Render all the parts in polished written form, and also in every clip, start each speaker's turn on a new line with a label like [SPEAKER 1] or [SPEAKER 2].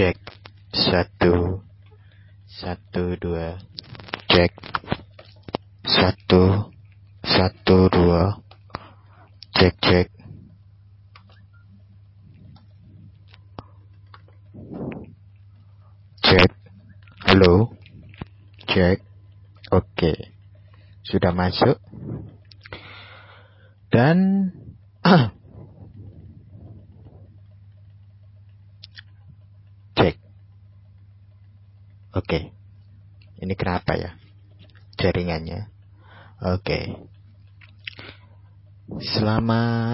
[SPEAKER 1] Cek. Satu. Satu, dua. Cek. Satu. Satu, dua. Cek, cek. Cek. Halo. Cek. Oke. Sudah masuk. Dan cek. Oke. Ini kenapa ya? Jaringannya. Oke. Selamat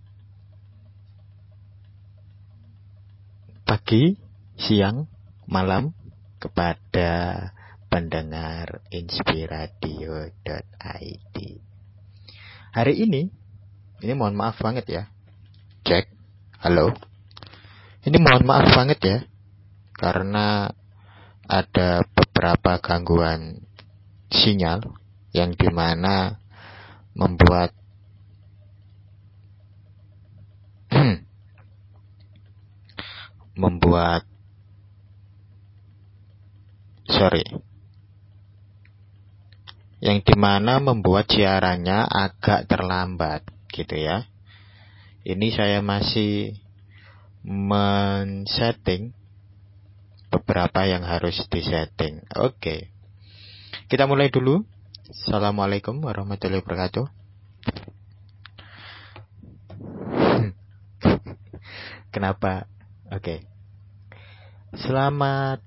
[SPEAKER 1] pagi, siang, malam kepada pendengar inspiradio.id. Hari ini mohon maaf banget ya. Cek. Halo. Ini mohon maaf banget ya. Karena ada beberapa gangguan sinyal yang dimana membuat membuat siarannya agak terlambat gitu ya. Ini saya masih men-setting beberapa yang harus disetting. Oke. Kita mulai dulu. Assalamualaikum warahmatullahi wabarakatuh. Kenapa? Oke. Selamat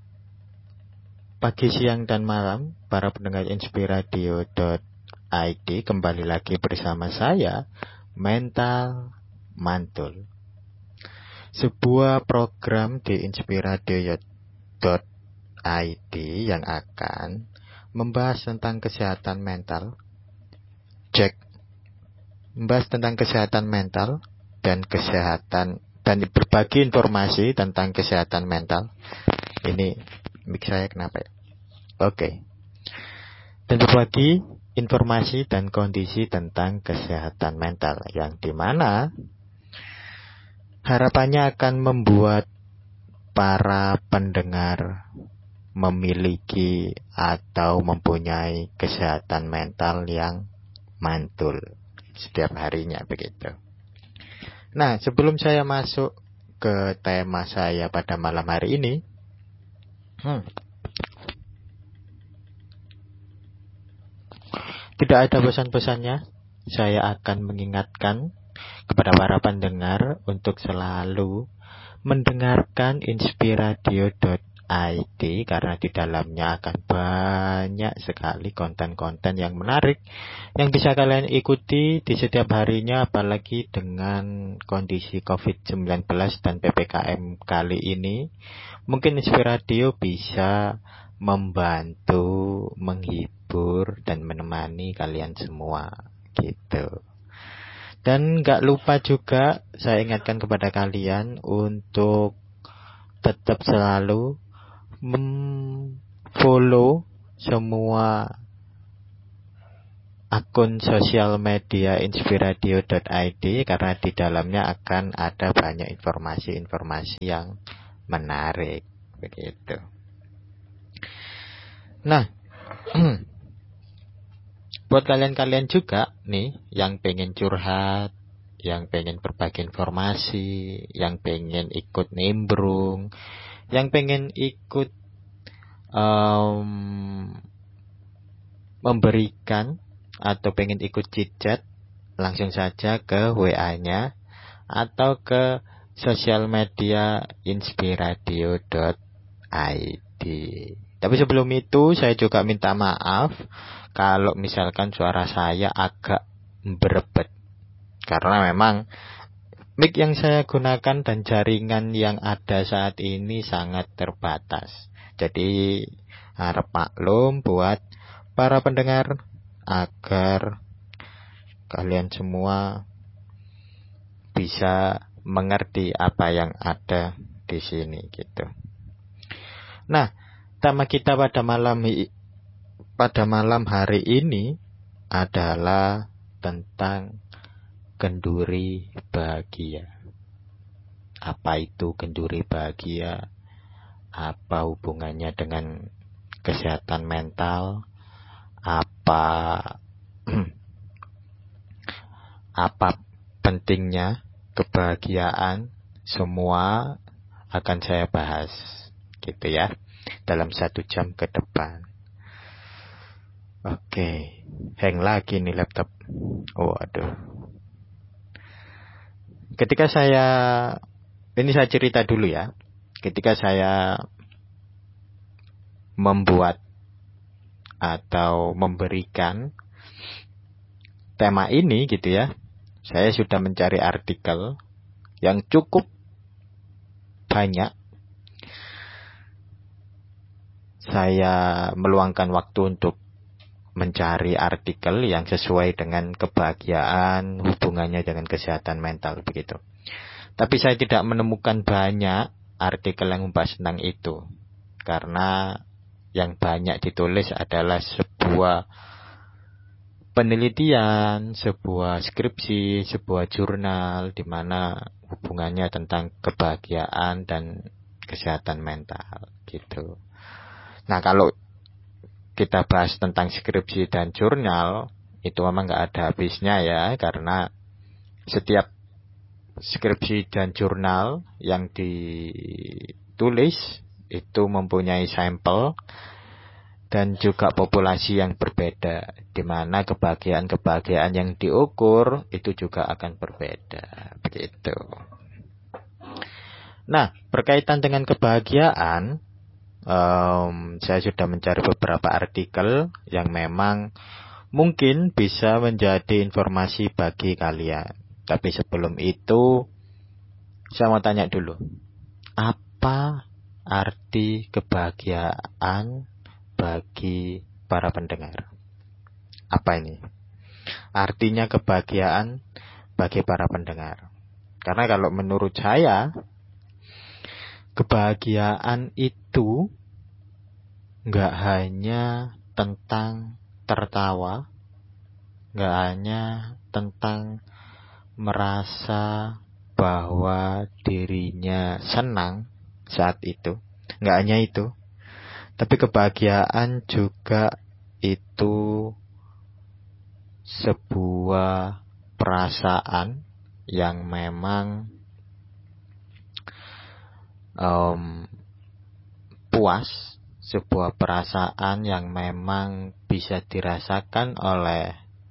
[SPEAKER 1] pagi, siang, dan malam para pendengar inspiradio.id. Kembali lagi bersama saya, Mental Mantul. Sebuah program di inspiradio.id yang akan membahas tentang kesehatan mental. Cek. Membahas tentang kesehatan mental dan berbagi informasi tentang kesehatan mental. Ini mic saya kenapa ya? Oke. Dan berbagi informasi dan kondisi tentang kesehatan mental yang dimana harapannya akan membuat para pendengar memiliki atau mempunyai kesehatan mental yang mantul setiap harinya begitu. Nah, sebelum saya masuk ke tema saya pada malam hari ini, tidak ada pesan-pesannya. Saya akan mengingatkan kepada para pendengar untuk selalu mendengarkan inspiradio.id karena di dalamnya akan banyak sekali konten-konten yang menarik yang bisa kalian ikuti di setiap harinya, apalagi dengan kondisi COVID-19 dan PPKM kali ini. Mungkin Inspiradio bisa membantu, menghibur, dan menemani kalian semua gitu. Dan gak lupa juga saya ingatkan kepada kalian untuk tetap selalu follow semua akun sosial media inspiradio.id karena di dalamnya akan ada banyak informasi-informasi yang menarik begitu. Nah, buat kalian-kalian juga nih yang pengen curhat, yang pengen berbagi informasi, yang pengen ikut nimbrung, yang pengen ikut memberikan atau pengen ikut chit-chat, langsung saja ke WA-nya atau ke sosial media inspiradio.id. Tapi sebelum itu saya juga minta maaf kalau misalkan suara saya agak berebet. Karena memang mic yang saya gunakan dan jaringan yang ada saat ini sangat terbatas. Jadi harap maklum buat para pendengar agar kalian semua bisa mengerti apa yang ada di sini gitu. Nah, tema kita pada malam hari ini adalah tentang kenduri bahagia. Apa itu kenduri bahagia? Apa hubungannya dengan kesehatan mental? Apa apa pentingnya kebahagiaan? Semua akan saya bahas gitu ya dalam 1 jam ke depan. Oke, hang lagi nih laptop. Waduh. Ketika ini saya cerita dulu ya. Ketika saya membuat atau memberikan tema ini gitu ya, saya sudah mencari artikel yang cukup banyak. Saya meluangkan waktu untuk mencari artikel yang sesuai dengan kebahagiaan, hubungannya dengan kesehatan mental begitu. Tapi saya tidak menemukan banyak artikel yang membahas tentang itu. Karena yang banyak ditulis adalah sebuah penelitian, sebuah skripsi, sebuah jurnal di mana hubungannya tentang kebahagiaan dan kesehatan mental gitu. Nah, kalau kita bahas tentang skripsi dan jurnal, itu memang nggak ada habisnya ya, karena setiap skripsi dan jurnal yang ditulis itu mempunyai sampel dan juga populasi yang berbeda, di mana kebahagiaan yang diukur itu juga akan berbeda, begitu. Nah, berkaitan dengan kebahagiaan, saya sudah mencari beberapa artikel yang memang mungkin bisa menjadi informasi bagi kalian. Tapi sebelum itu, saya mau tanya dulu, apa arti kebahagiaan bagi para pendengar? Apa ini? Artinya kebahagiaan bagi para pendengar. Karena kalau menurut saya, kebahagiaan itu nggak hanya tentang tertawa, nggak hanya tentang merasa bahwa dirinya senang saat itu, nggak hanya itu. Tapi kebahagiaan juga itu sebuah perasaan yang memang puas, sebuah perasaan yang memang bisa dirasakan oleh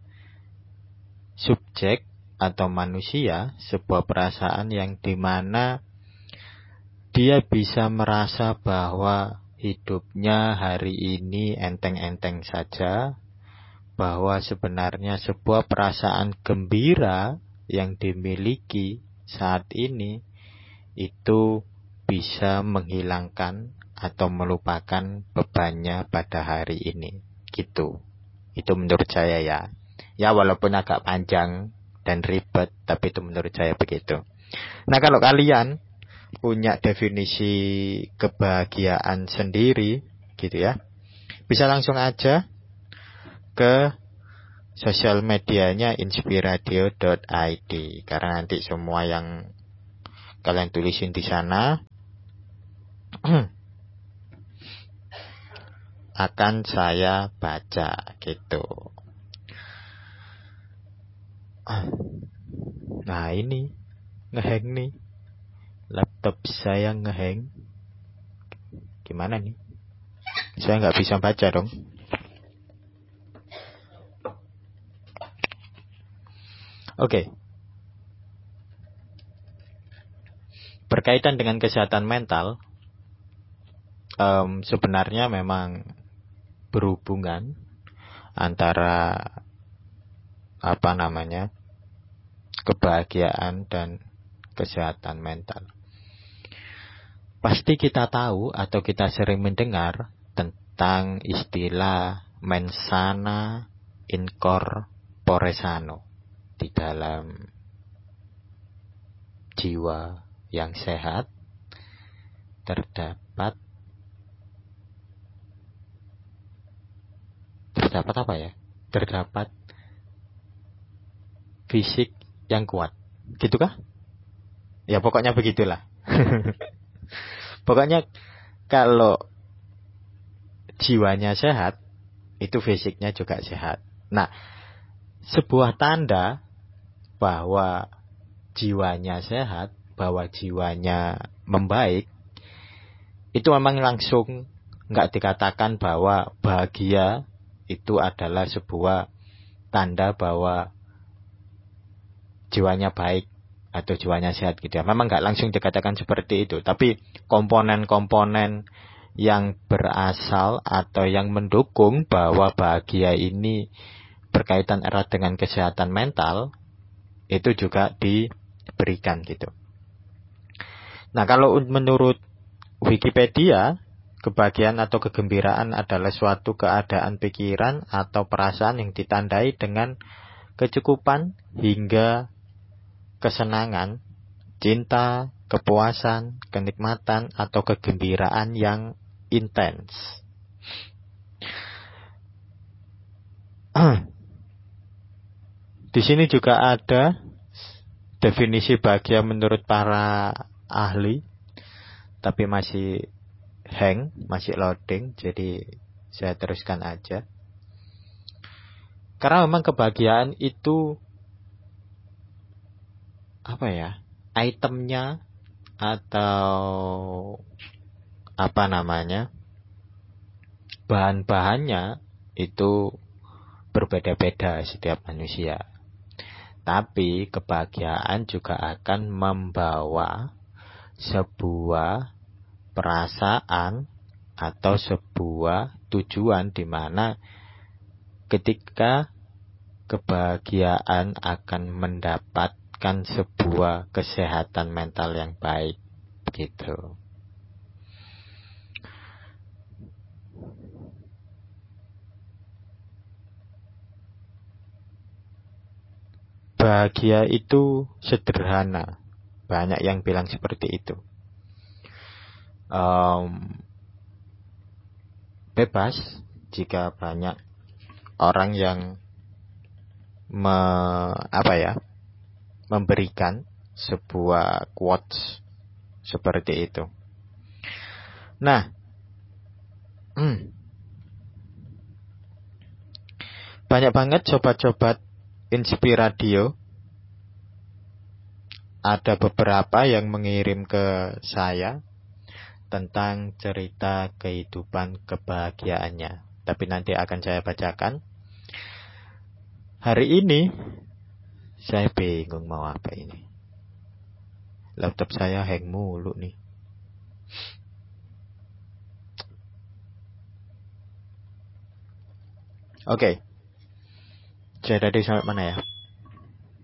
[SPEAKER 1] subjek atau manusia, sebuah perasaan yang dimana dia bisa merasa bahwa hidupnya hari ini enteng-enteng saja, bahwa sebenarnya sebuah perasaan gembira yang dimiliki saat ini itu bisa menghilangkan atau melupakan bebannya pada hari ini. Gitu. Itu menurut saya ya. Ya walaupun agak panjang dan ribet, tapi itu menurut saya begitu. Nah, kalau kalian punya definisi kebahagiaan sendiri gitu ya, bisa langsung aja ke sosial medianya inspiradio.id, karena nanti semua yang kalian tulisin di sana akan saya baca gitu. Nah, ini ngehang nih, laptop saya ngehang. Gimana nih? Saya nggak bisa baca dong. Oke. Berkaitan dengan kesehatan mental, sebenarnya memang berhubungan antara kebahagiaan dan kesehatan mental. Pasti kita tahu atau kita sering mendengar tentang istilah mens sana in corpore sano. Di dalam jiwa yang sehat terdapat apa ya? Terdapat fisik yang kuat. Gitu kah? Ya pokoknya begitulah. Pokoknya kalau jiwanya sehat, itu fisiknya juga sehat. Nah, sebuah tanda bahwa jiwanya sehat, bahwa jiwanya membaik, itu memang langsung nggak dikatakan bahwa bahagia itu adalah sebuah tanda bahwa jiwanya baik atau jiwanya sehat gitu ya. Memang nggak langsung dikatakan seperti itu, tapi komponen-komponen yang berasal atau yang mendukung bahwa bahagia ini berkaitan erat dengan kesehatan mental itu juga diberikan gitu. Nah, kalau menurut Wikipedia, kebahagiaan atau kegembiraan adalah suatu keadaan pikiran atau perasaan yang ditandai dengan kecukupan hingga kesenangan, cinta, kepuasan, kenikmatan, atau kegembiraan yang intens. Di sini juga ada definisi bahagia menurut para ahli, tapi masih masih loading, jadi saya teruskan aja. Karena memang kebahagiaan itu apa ya, itemnya atau apa namanya, bahan-bahannya itu berbeda-beda setiap manusia. Tapi kebahagiaan juga akan membawa sebuah perasaan atau sebuah tujuan di mana ketika kebahagiaan akan mendapatkan sebuah kesehatan mental yang baik gitu. Bahagia itu sederhana. Banyak yang bilang seperti itu. Bebas jika banyak orang yang memberikan sebuah quotes seperti itu. Nah, banyak banget sobat-sobat Inspiradio. Ada beberapa yang mengirim ke saya tentang cerita kehidupan kebahagiaannya. Tapi nanti akan saya bacakan. Hari ini saya bingung mau apa ini. Laptop saya hang mulu nih. Oke. Saya tadi sampai mana ya?